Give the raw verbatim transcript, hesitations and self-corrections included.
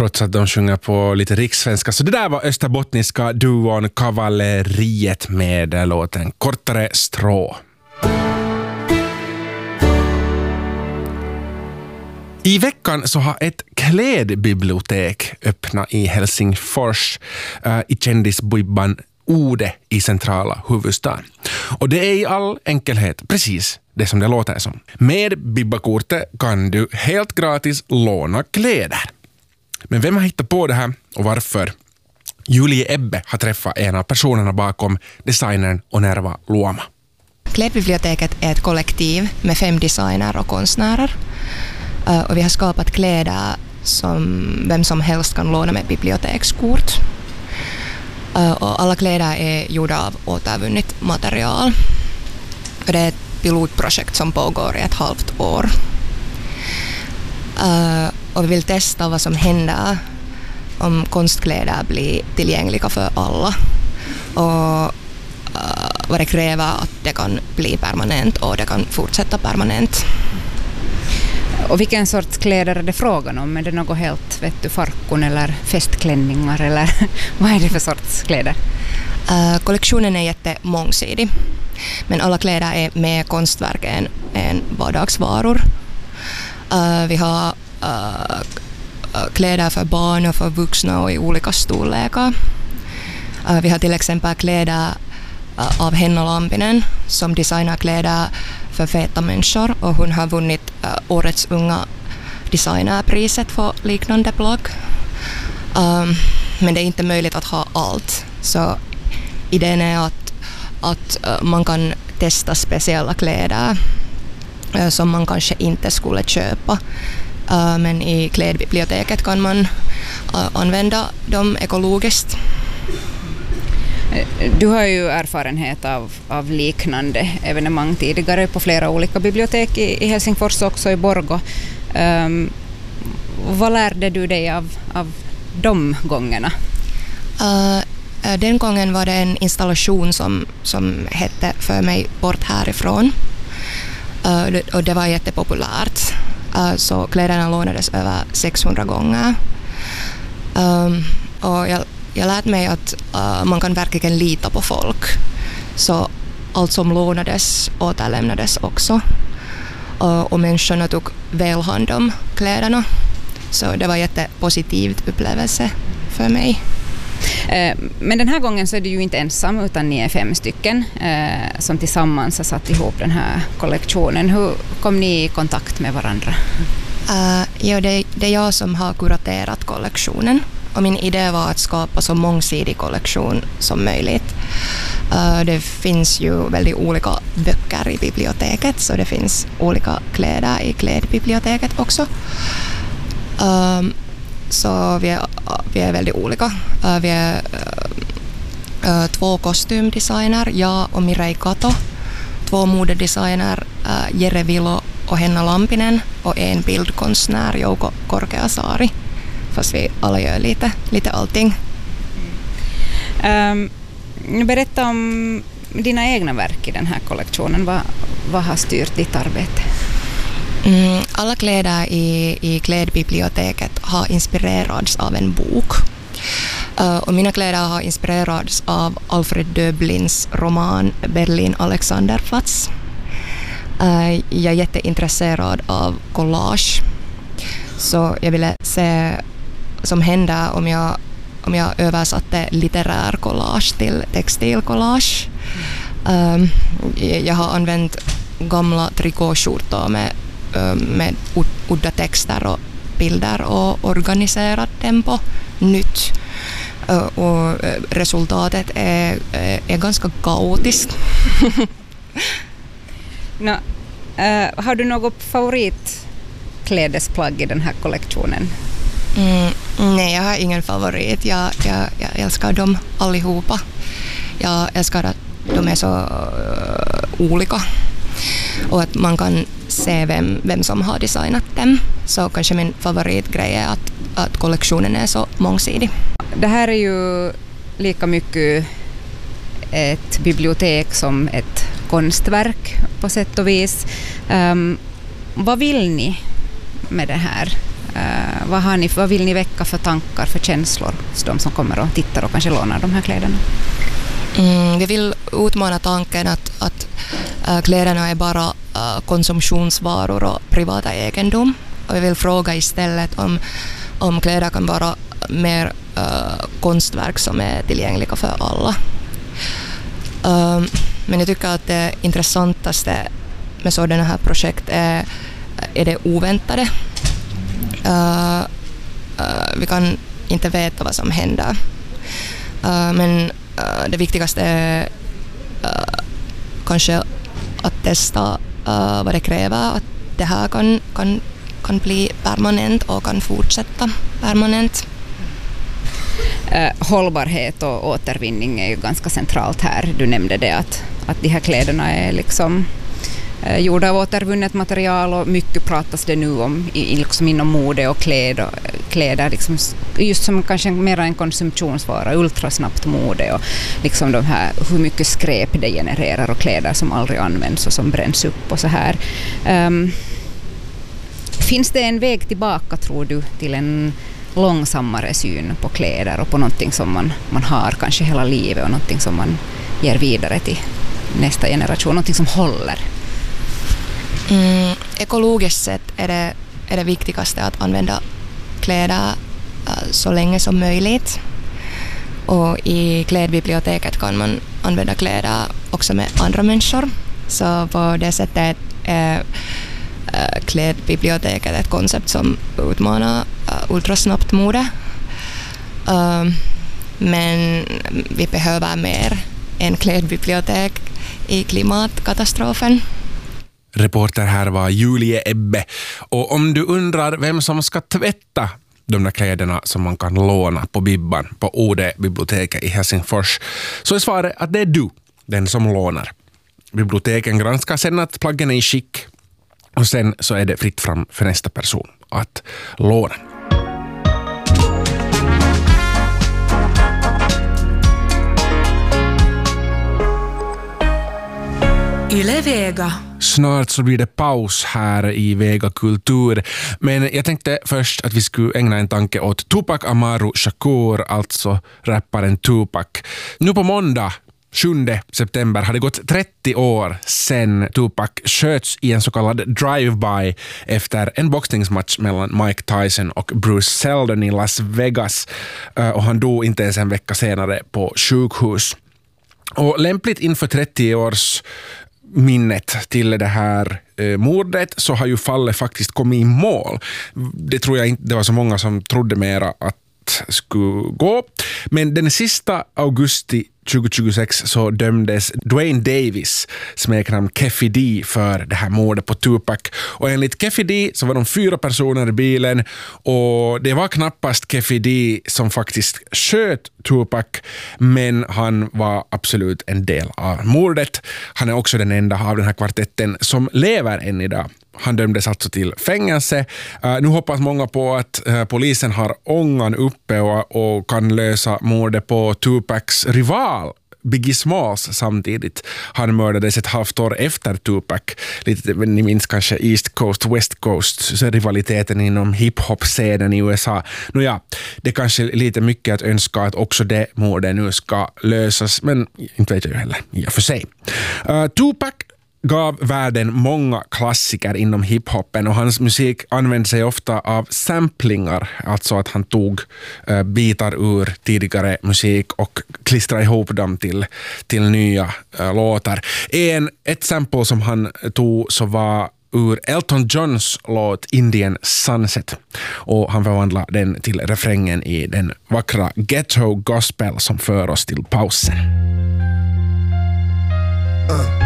trots att de sjunger på lite rikssvenska. Så det där var österbottniska duon Kavalleriet med låten Kortare strå. I veckan så har ett klädbibliotek öppnat i Helsingfors uh, i kändisbibban Ode i centrala huvudstaden. Och det är i all enkelhet precis det som det låter som. Med bibbakortet kan du helt gratis låna kläder. Men vem har hittat på det här och varför? Julie Ebbe har träffat en av personerna bakom designern Onerva Luoma. Klädbiblioteket är ett kollektiv med fem designer och konstnärer. Och vi har skapat kläder som vem som helst kan låna med bibliotekskort. Och alla kläder är gjorda av återvunnet material. Och det är ett pilotprojekt som pågår i ett halvt år. Och vi vill testa vad som händer om konstkläder blir tillgängliga för alla. Och vad det kräver att det kan bli permanent och det kan fortsätta permanent. Och vilken sorts kläder är det frågan om? Är det något helt vet du, farkon eller festklänningar eller vad är det för sorts kläder? Uh, kollektionen är jättemångsidig. Men alla kläder är med konstverk än, än vardagsvaror. Uh, vi har uh, kläder för barn och för vuxna och i olika storlekar. Uh, vi har till exempel kläder uh, av Henna Lampinen som designar kläder för feta människor och hon har vunnit uh, årets unga designerpriset för liknande plagg. Um, men det är inte möjligt att ha allt. Så idén är att, att uh, man kan testa speciella kläder uh, som man kanske inte skulle köpa. Uh, men i klädbiblioteket kan man uh, använda dem ekologiskt. Du har ju erfarenhet av, av liknande evenemang tidigare på flera olika bibliotek i, i Helsingfors och också i Borgå. Um, vad lärde du dig av, av de gångerna? Uh, den gången var det en installation som, som hette För mig bort härifrån. Uh, och det var jättepopulärt. Uh, så kläderna lånades över sexhundra gånger. Um, och jag Jag lärde mig att uh, man kan verkligen lita på folk. Så allt som lånades återlämnades också. Uh, och människorna tog väl hand om kläderna. Så det var en jättepositiv upplevelse för mig. Eh, men den här gången så är du ju inte ensam utan ni är fem stycken eh, som tillsammans har satt ihop den här kollektionen. Hur kom ni i kontakt med varandra? Uh, ja, det, det är jag som har kuraterat kollektionen. Och min idé var att skapa så mångsidig kollektion som möjligt. Uh, det finns ju väldigt olika böcker i biblioteket, så det finns olika kläder i klädbiblioteket också. Um, så vi är, vi är väldigt olika. Uh, vi är uh, uh, två kostymdesigner, jag och Mirei Kato. Två modedesigner, uh, Jere Vilo och Henna Lampinen. Och en bildkonstnär, Jouko Korkeasaari. Fast vi alla gör lite, lite allting. Um, berätta om dina egna verk i den här kollektionen. Vad, vad har styrt ditt arbete? Mm, alla kläder i, i klädbiblioteket har inspirerats av en bok. Uh, och mina kläder har inspirerats av Alfred Döblins roman Berlin Alexanderplatz. Uh, jag är jätteintresserad av collage. Så jag ville se som händer om jag, om jag översatte litterär collage till textilcollage. Um, jag har använt gamla trikåskjortor med, um, med udda texter och bilder och organiserat dem på nytt. Uh, och resultatet är, är ganska kaotiskt. no, uh, har du något favorit klädesplagg i den här kollektionen? Mm, nej, jag har ingen favorit. Jag, jag, jag älskar dem allihopa. Jag älskar att de är så uh, olika. Och att man kan se vem, vem som har designat dem. Så kanske min favoritgrej är att, att kollektionen är så mångsidig. Det här är ju lika mycket ett bibliotek som ett konstverk på sätt och vis. Um, vad vill ni med det här? Uh, vad, har ni, vad vill ni väcka för tankar, för känslor hos de som kommer och tittar och kanske lånar de här kläderna? Mm, vi vill utmana tanken att, att äh, kläderna är bara äh, konsumtionsvaror och privata egendom. Och vi vill fråga istället om, om kläder kan vara mer äh, konstverk som är tillgängliga för alla. Um, men jag tycker att det intressantaste med sådana här projekt är, är det oväntade. Uh, uh, vi kan inte veta vad som händer. Uh, men uh, det viktigaste är uh, kanske att testa uh, vad det kräver. Att det här kan, kan, kan bli permanent och kan fortsätta permanent. Uh, hållbarhet och återvinning är ju ganska centralt här. Du nämnde det att, att de här kläderna är liksom uh, gjorda av återvunnet material och mycket pratas det nu om i, liksom inom mode och kläder, kläder liksom, just som kanske mer en konsumtionsvara, ultrasnabbt mode och liksom de här, hur mycket skräp det genererar och kläder som aldrig används och som bränns upp och så här. Um, finns det en väg tillbaka, tror du, till en långsammare syn på kläder och på någonting som man, man har kanske hela livet och någonting som man ger vidare till nästa generation, någonting som håller? Mm, ekologiskt sett är det, är det viktigaste att använda kläder uh, så länge som möjligt. Och i klädbiblioteket kan man använda kläder också med andra människor. Så på det sättet är uh, klädbiblioteket ett koncept som utmanar uh, ultrasnabbt mode. Uh, men vi behöver mer än klädbibliotek i klimatkatastrofen. Reporter här var Julie Ebbe. Och om du undrar vem som ska tvätta de där kläderna som man kan låna på Bibban på O D-biblioteket i Helsingfors, så är svaret att det är du, den som lånar. Biblioteken granskar sen att plaggen är i skick och sen så är det fritt fram för nästa person att låna. Yle Vega. Snart så blir det paus här i Vega Kultur. Men jag tänkte först att vi skulle ägna en tanke åt Tupac Amaru Shakur, alltså rapparen Tupac. Nu på måndag, sjunde september, har det gått trettio år sedan Tupac sköts i en så kallad drive-by efter en boxningsmatch mellan Mike Tyson och Bruce Seldon i Las Vegas. Och han dog inte ens en vecka senare på sjukhus. Och lämpligt inför trettio års minnet till det här eh, mordet så har ju fallet faktiskt kommit i mål. Det tror jag inte det var så många som trodde mera att skulle gå. Men den sista augusti tjugohundratjugosex så dömdes Dwayne Davis, smeknamn Keffi D, för det här mordet på Tupac. Och enligt Keffi D så var de fyra personer i bilen och det var knappast Keffi D som faktiskt sköt Tupac, men han var absolut en del av mordet. Han är också den enda av den här kvartetten som lever än idag. Han dömdes alltså till fängelse. Uh, nu hoppas många på att uh, polisen har ångan uppe och, och kan lösa mordet på Tupacs rival Biggie Smalls samtidigt. Han mördades ett halvt år efter Tupac. Lite, ni minns kanske East Coast, West Coast, så rivaliteten inom hiphop-scenen i U S A. Nåja, det är kanske lite mycket att önska att också det mordet nu ska lösas, men inte vet jag ju heller i och för sig. Uh, Tupac gav världen många klassiker inom hiphopen och hans musik använde sig ofta av samplingar, alltså att han tog uh, bitar ur tidigare musik och klistrade ihop dem till, till nya uh, låtar. En, ett sample som han tog så var ur Elton Johns låt Indian Sunset och han förvandlade den till refrängen i den vackra Ghetto Gospel som för oss till pausen. Uh.